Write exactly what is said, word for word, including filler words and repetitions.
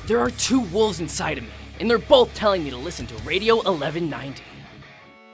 There are two wolves inside of me, and they're both telling me to listen to Radio eleven ninety.